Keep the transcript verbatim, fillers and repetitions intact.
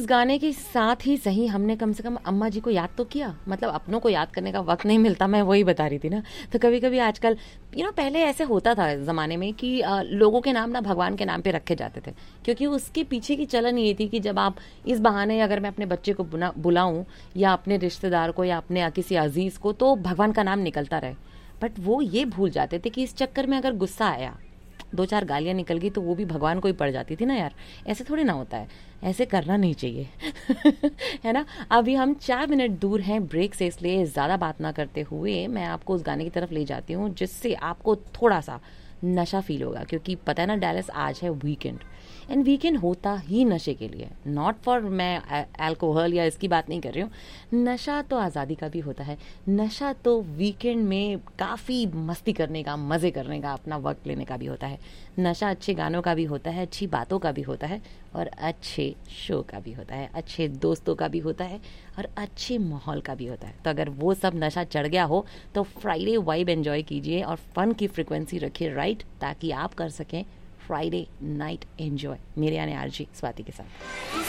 इस गाने के साथ ही सही हमने कम से कम अम्मा जी को याद तो किया, मतलब अपनों को याद करने का वक्त नहीं मिलता, मैं वही बता रही थी ना। तो कभी कभी आजकल यू नो पहले ऐसे होता था ज़माने में कि आ, लोगों के नाम ना भगवान के नाम पे रखे जाते थे, क्योंकि उसके पीछे की चलन ये थी कि जब आप इस बहाने अगर मैं अपने बच्चे को बुलाऊं या अपने रिश्तेदार को या अपने किसी अजीज़ को, तो भगवान का नाम निकलता रहे। बट वो ये भूल जाते थे कि इस चक्कर में अगर गुस्सा आया, दो चार गालियाँ निकल गई, तो वो भी भगवान को ही पड़ जाती थी ना यार। ऐसे थोड़ी ना होता है, ऐसे करना नहीं चाहिए है ना। अभी हम चार मिनट दूर हैं ब्रेक से, इसलिए ज़्यादा बात ना करते हुए मैं आपको उस गाने की तरफ ले जाती हूँ जिससे आपको थोड़ा सा नशा फील होगा, क्योंकि पता है ना डैलस आज है वीकेंड, एंड वीकेंड होता ही नशे के लिए, नॉट फॉर, मैं अल्कोहल या इसकी बात नहीं कर रही हूँ। नशा तो आज़ादी का भी होता है, नशा तो वीकेंड में काफ़ी मस्ती करने का, मज़े करने का, अपना वक्त लेने का भी होता है। नशा अच्छे गानों का भी होता है, अच्छी बातों का भी होता है, और अच्छे शो का भी होता है, अच्छे दोस्तों का भी होता है, और अच्छे माहौल का भी होता है। तो अगर वो सब नशा चढ़ गया हो तो फ्राइडे वाइब एंजॉय कीजिए और फन की फ्रिक्वेंसी रखिए राइट, ताकि आप कर सकें फ्राइडे नाइट एंजॉय मेरे यानी आरजी स्वाति के साथ।